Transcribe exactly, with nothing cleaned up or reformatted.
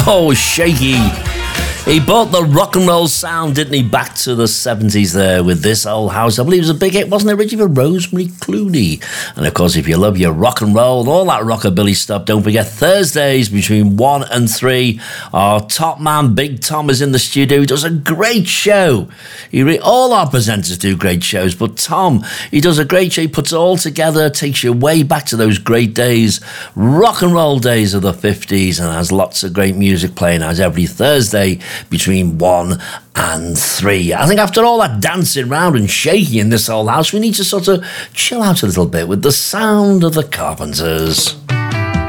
Oh, Shaky. He brought the rock and roll sound, didn't he, back to the seventies there with This Old House. I believe it was a big hit, wasn't it, Richie, for Rosemary Clooney? And, of course, if you love your rock and roll and all that rockabilly stuff, don't forget Thursdays between one and three. Our top man, Big Tom, is in the studio. He does a great show. He re- all our presenters do great shows, but Tom, he does a great show. He puts it all together, takes you way back to those great days, rock and roll days of the fifties, and has lots of great music playing as every Thursday between one and three. I think after all that dancing round and shaking in This Old House, we need to sort of chill out a little bit with the sound of the Carpenters.